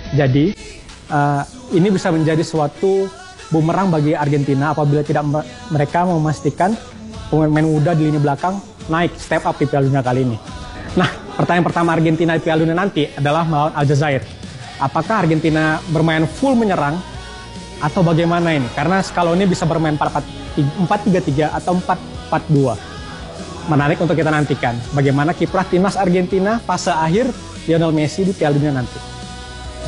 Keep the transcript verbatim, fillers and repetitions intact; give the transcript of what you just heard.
Jadi uh, ini bisa menjadi suatu bumerang bagi Argentina apabila tidak mereka memastikan pemain muda di lini belakang naik step up di Piala Dunia kali ini. Nah, pertanyaan pertama Argentina di Piala Dunia nanti adalah melawan Aljazair. Apakah Argentina bermain full menyerang atau bagaimana ini? Karena Scaloni bisa bermain empat tiga tiga atau empat empat dua. Menarik untuk kita nantikan bagaimana kiprah timnas Argentina fase akhir Lionel Messi di Piala Dunia nanti.